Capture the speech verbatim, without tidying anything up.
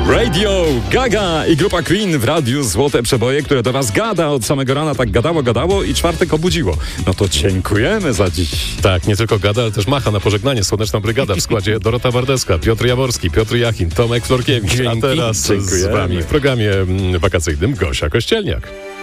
Radio Gaga i grupa Queen w radiu Złote Przeboje, które do was gada od samego rana, tak gadało, gadało i czwartek obudziło. No to dziękujemy za dziś. Tak, nie tylko gada, ale też macha na pożegnanie Słoneczna Brygada w składzie Dorota Wardeska, Piotr Jaworski, Piotr Jachin, Tomek Florkiewicz, Dzięki, a teraz dziękujemy. z wami w programie wakacyjnym Gosia Kościelniak.